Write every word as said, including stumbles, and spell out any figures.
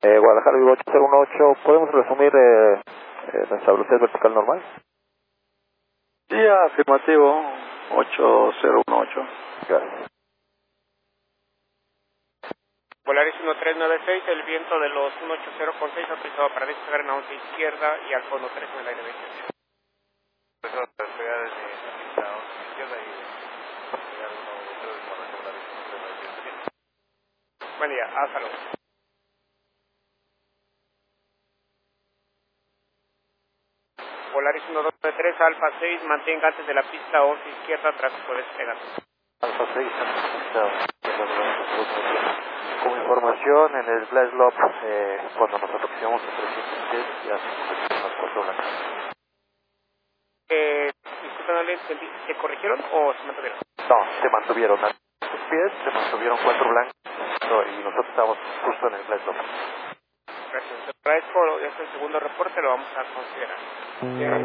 Eh, Guadalajara Vivo ocho cero uno ocho, ¿podemos resumir eh, eh, nuestra velocidad vertical normal? Sí, afirmativo, ocho cero uno ocho. Gracias. Polaris uno tres nueve seis, el viento de los ciento ochenta con seis autorizado para despegar en la once izquierda y al fondo tres en el aire veintiocho. Empezamos a despegar desde la pista once izquierda y despegar uno tres con la regularidad. Buen día, hasta luego. Polaris uno dos nueve tres, Alfa seis, mantenga antes de la pista once izquierda, tráfico despegado. Alfa seis, como información en el Glass Lob, eh, cuando nos aproximamos a trescientos diez, ya se unas cuatro blancas. Eh, disculpen, no le entendí, ¿se corrigieron o se mantuvieron? No, se mantuvieron a sus pies, se mantuvieron cuatro blancas no, y nosotros estamos justo en el Glass Lob. Gracias, te agradezco, este es el segundo reporte, lo vamos a considerar.